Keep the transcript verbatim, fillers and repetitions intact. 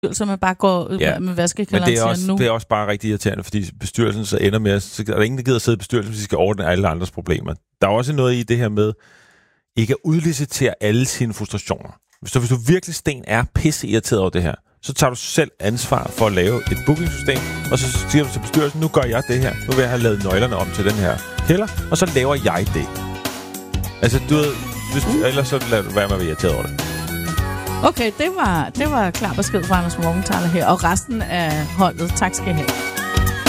Så man bare går ja. med vaskekalderen Men det er, også, nu. det er også bare rigtig irriterende, fordi bestyrelsen så ender med, så er der ingen, der gider at sidde i bestyrelsen, hvis de skal ordne alle andres problemer. Der er også noget i det her med, ikke at udlicitere alle sine frustrationer. Så hvis du virkelig, Sten, er pisse irriteret over det her, så tager du selv ansvar for at lave et bookingsystem, og så siger du til bestyrelsen, nu gør jeg det her, nu vil jeg have lavet nøglerne om til den her kælder, og så laver jeg det. Altså, du ved, hvis, uh. ellers så lader du være med at være irriteret over det. Okay, det var, det var klar besked fra Anders Morgenthaler her, og resten af holdet. Tak skal I have.